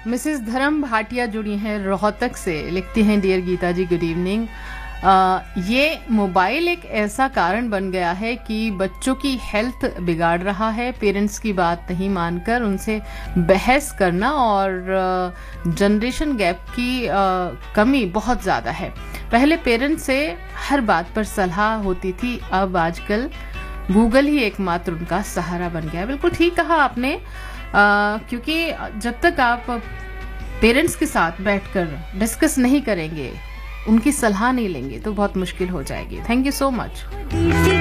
Mrs धर्म भाटिया जुड़ी हैं रोहतक से, लिखती हैं डियर गीता जी गुड इवनिंग। ये मोबाइल एक ऐसा कारण बन गया है कि बच्चों की हेल्थ बिगाड़ रहा है। पेरेंट्स की बात नहीं मानकर उनसे बहस करना और जनरेशन गैप की कमी बहुत ज़्यादा है। पहले पेरेंट्स से हर बात पर सलाह होती थी, अब आजकल गूगल ही एकमात्र उनका सहारा बन गया। बिल्कुल ठीक कहा आपने, क्योंकि जब तक आप पेरेंट्स के साथ बैठकर डिस्कस नहीं करेंगे, उनकी सलाह नहीं लेंगे, तो बहुत मुश्किल हो जाएगी। Thank you so much.